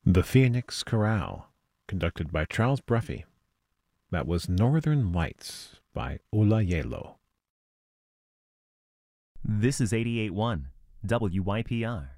The Phoenix Chorale, conducted by Charles Bruffy. That was Northern Lights by Ola Yelo. This is 88.1 WYPR,